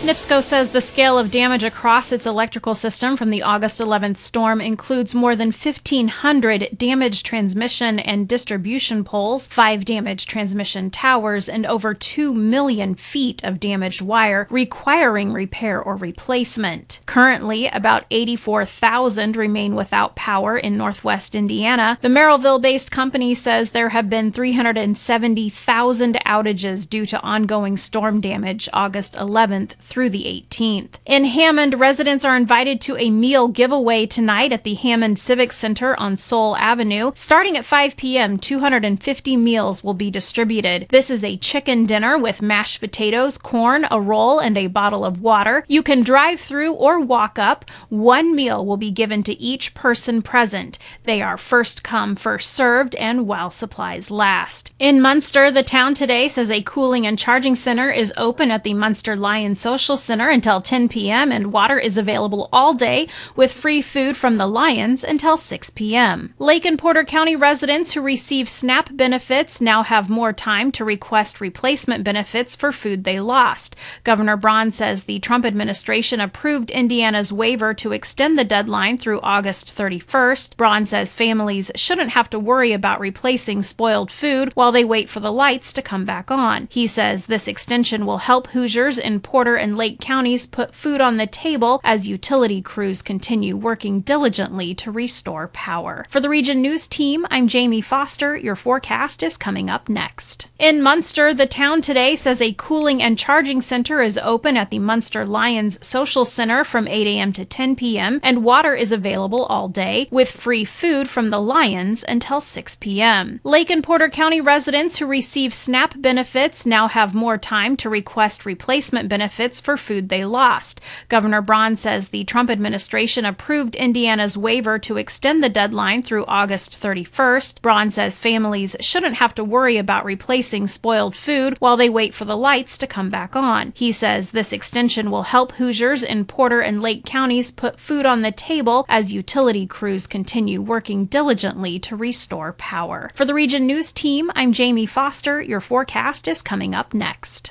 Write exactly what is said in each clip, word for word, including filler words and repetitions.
NIPSCO says the scale of damage across its electrical system from the August eleventh storm includes more than fifteen hundred damaged transmission and distribution poles, five damaged transmission towers, and over two million feet of damaged wire requiring repair or replacement. Currently, about eighty-four thousand remain without power in northwest Indiana. The Merrillville-based company says there have been three hundred seventy thousand outages due to ongoing storm damage August eleventh through the eighteenth. In Hammond, residents are invited to a meal giveaway tonight at the Hammond Civic Center on Soul Avenue. Starting at five p.m., two hundred fifty meals will be distributed. This is a chicken dinner with mashed potatoes, corn, a roll, and a bottle of water. You can drive through or walk up. One meal will be given to each person present. They are first come, first served, and while supplies last. In Munster, the town today says a cooling and charging center is open at the Munster Lions Social Center until ten p.m. and water is available all day with free food from the Lions until six p.m. Lake and Porter County residents who receive SNAP benefits now have more time to request replacement benefits for food they lost. Governor Braun says the Trump administration approved Indiana's waiver to extend the deadline through August thirty-first. Braun says families shouldn't have to worry about replacing spoiled food while they wait for the lights to come back on. He says this extension will help Hoosiers in Porter and Lake counties put food on the table as utility crews continue working diligently to restore power. For the Region News team, I'm Jamie Foster. Your forecast is coming up next. In Munster, the town today says a cooling and charging center is open at the Munster Lions Social Center from eight a.m. to ten p.m. and water is available all day with free food from the Lions until six p.m. Lake and Porter County residents who receive SNAP benefits now have more time to request replacement benefits for food they lost. Governor Braun says the Trump administration approved Indiana's waiver to extend the deadline through August thirty-first. Braun says families shouldn't have to worry about replacing spoiled food while they wait for the lights to come back on. He says this extension will help Hoosiers in Porter and Lake counties put food on the table as utility crews continue working diligently to restore power. For the Region News team, I'm Jamie Foster. Your forecast is coming up next.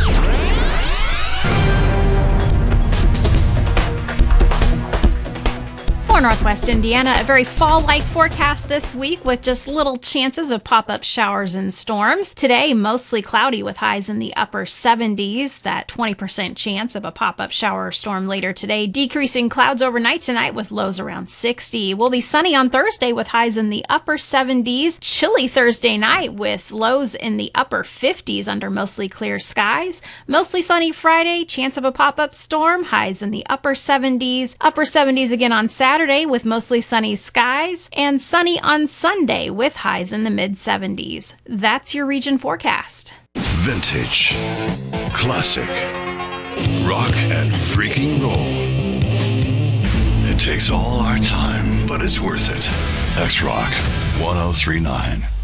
For Northwest Indiana, a very fall-like forecast this week with just little chances of pop-up showers and storms. Today, mostly cloudy with highs in the upper seventies. That twenty percent chance of a pop-up shower or storm later today. Decreasing clouds overnight tonight with lows around sixty. Will be sunny on Thursday with highs in the upper seventies. Chilly Thursday night with lows in the upper fifties under mostly clear skies. Mostly sunny Friday. Chance of a pop-up storm. Highs in the upper seventies. Upper seventies again on Saturday with mostly sunny skies, and sunny on Sunday with highs in the mid seventies. That's your region forecast. Vintage, classic, rock and freaking roll. It takes all our time, but it's worth it. X-Rock one oh three point nine.